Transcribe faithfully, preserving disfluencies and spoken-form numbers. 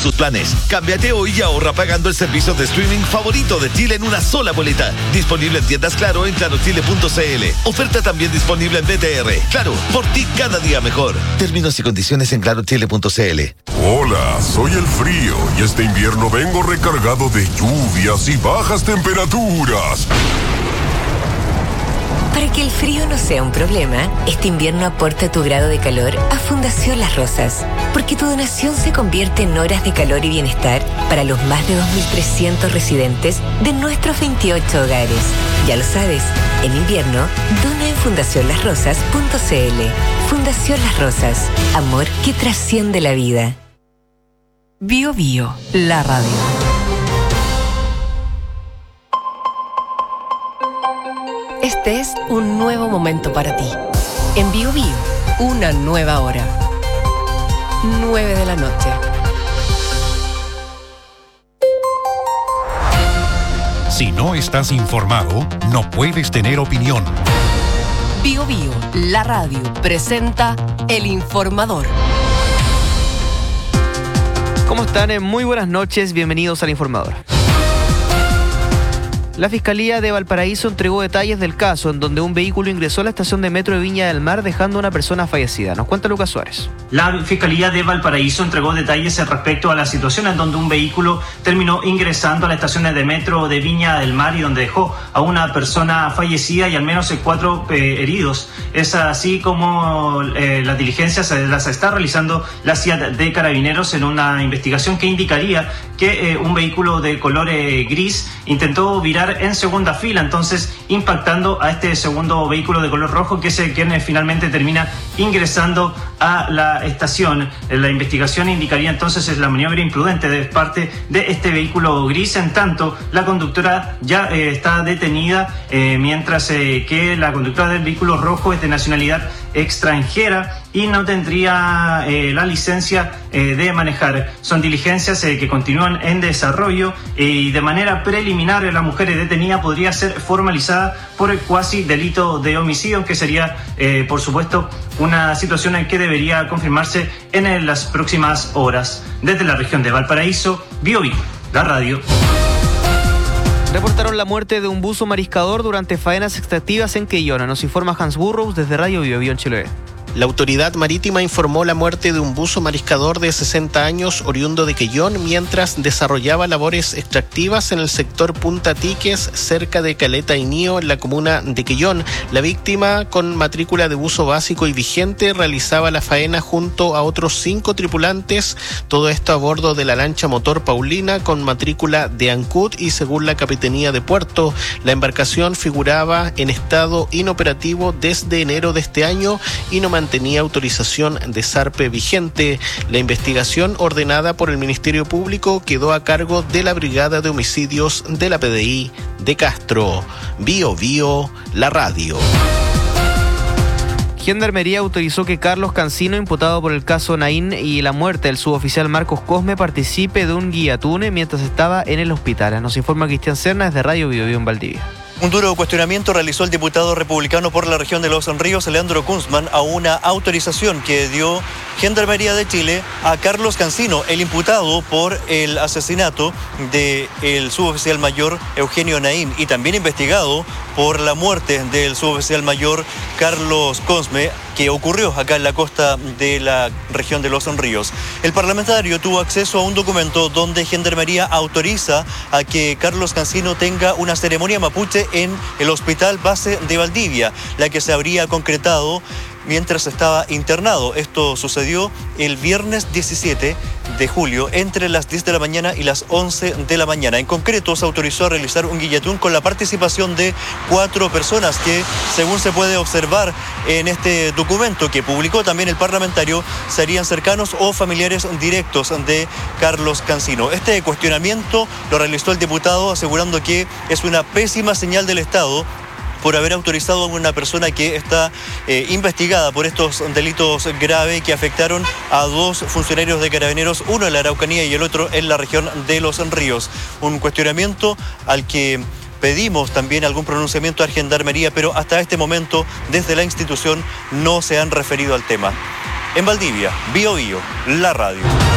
sus planes. Cámbiate hoy y ahorra pagando el servicio de streaming favorito de Chile en una sola boleta. Disponible en tiendas Claro en claro chile punto c l. Oferta también disponible en D T R. Claro, por ti cada día mejor. Términos y condiciones en claro chile punto c l. Hola, soy el frío y este invierno vengo recargado de lluvias y bajas temperaturas. Para que el frío no sea un problema, este invierno aporta tu grado de calor a Fundación Las Rosas, porque tu donación se convierte en horas de calor y bienestar para los más de dos mil trescientos residentes de nuestros veintiocho hogares. Ya lo sabes, en invierno, dona en fundación las rosas punto c l. Fundación Las Rosas, amor que trasciende la vida. Bio Bio, la radio. Este es un nuevo momento para ti. En Bio Bio, una nueva hora. nueve de la noche. Si no estás informado, no puedes tener opinión. Bio Bio, la radio, presenta El Informador. ¿Cómo están? Muy buenas noches, bienvenidos al Informador. La Fiscalía de Valparaíso entregó detalles del caso en donde un vehículo ingresó a la estación de metro de Viña del Mar dejando a una persona fallecida. Nos cuenta Lucas Suárez. La Fiscalía de Valparaíso entregó detalles respecto a la situación en donde un vehículo terminó ingresando a las estaciones de metro de Viña del Mar y donde dejó a una persona fallecida y al menos cuatro eh, heridos. Es así como eh, las diligencias se las está realizando la C I A D de Carabineros en una investigación que indicaría que eh, un vehículo de color eh, gris intentó virar en segunda fila, entonces impactando a este segundo vehículo de color rojo que es el que finalmente termina ingresando a la estación. La investigación indicaría entonces la maniobra imprudente de parte de este vehículo gris, en tanto la conductora ya eh, está detenida, eh, mientras eh, que la conductora del vehículo rojo es de nacionalidad extranjera y no tendría eh, la licencia eh, de manejar. Son diligencias eh, que continúan en desarrollo eh, y de manera preliminar la mujer detenida podría ser formalizada por el cuasi delito de homicidio, que sería eh, por supuesto una situación en que debería confirmarse en las próximas horas. Desde la región de Valparaíso, Bio Bio, la radio. Reportaron la muerte de un buzo mariscador durante faenas extractivas en Quillona. Nos informa Hans Burrows desde Radio Bio Bio en Chile. La autoridad marítima informó la muerte de un buzo mariscador de sesenta años oriundo de Quellón mientras desarrollaba labores extractivas en el sector Punta Tiques, cerca de Caleta Inío, en la comuna de Quellón. La víctima, con matrícula de buzo básico y vigente, realizaba la faena junto a otros cinco tripulantes, todo esto a bordo de la lancha motor Paulina con matrícula de Ancud y según la Capitanía de Puerto. La embarcación figuraba en estado inoperativo desde enero de este año y no mantenía autorización de zarpe vigente. La investigación ordenada por el Ministerio Público quedó a cargo de la Brigada de Homicidios de la P D I de Castro. Bio Bio, la radio. Gendarmería autorizó que Carlos Cancino, imputado por el caso Naín y la muerte del suboficial Marcos Cosme, participe de un guillatune mientras estaba en el hospital. Nos informa Cristian Serna desde Radio Bio Bio en Valdivia. Un duro cuestionamiento realizó el diputado republicano por la región de Los Ríos, Leandro Kunzman, a una autorización que dio Gendarmería de Chile a Carlos Cancino, el imputado por el asesinato del suboficial mayor Eugenio Naín y también investigado por la muerte del suboficial mayor Carlos Cosme, que ocurrió acá en la costa de la región de Los Ríos. El parlamentario tuvo acceso a un documento donde Gendarmería autoriza a que Carlos Cancino tenga una ceremonia mapuche en el Hospital Base de Valdivia, la que se habría concretado mientras estaba internado. Esto sucedió el viernes diecisiete de julio entre las diez de la mañana y las once de la mañana. En concreto, se autorizó a realizar un guillatún con la participación de cuatro personas que, según se puede observar en este documento que publicó también el parlamentario, serían cercanos o familiares directos de Carlos Cancino. Este cuestionamiento lo realizó el diputado asegurando que es una pésima señal del Estado por haber autorizado a una persona que está eh, investigada por estos delitos graves que afectaron a dos funcionarios de Carabineros, uno en la Araucanía y el otro en la región de Los Ríos. Un cuestionamiento al que pedimos también algún pronunciamiento a Gendarmería, pero hasta este momento desde la institución no se han referido al tema. En Valdivia, Bio Bio, la radio.